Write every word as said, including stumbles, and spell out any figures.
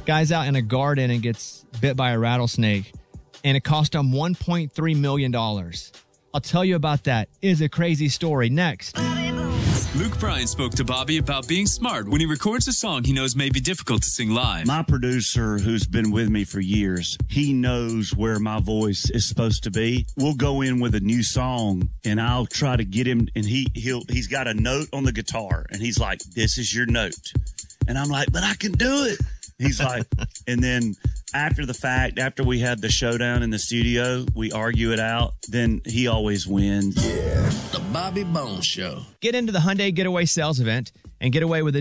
Guy's out in a garden and gets bit by a rattlesnake, and it cost him one point three million dollars. I'll tell you about that. It is a crazy story. Next. Luke Bryan spoke to Bobby about being smart when he records a song he knows may be difficult to sing live. My producer, who's been with me for years, he knows where my voice is supposed to be. We'll go in with a new song, and I'll try to get him, and he, he'll, he's got a note on the guitar, and he's like, this is your note. And I'm like, but I can do it. He's like, and then after the fact, after we had the showdown in the studio, we argue it out, then he always wins. Yeah. The Bobby Bones Show. Get into the Hyundai Getaway sales event and get away with a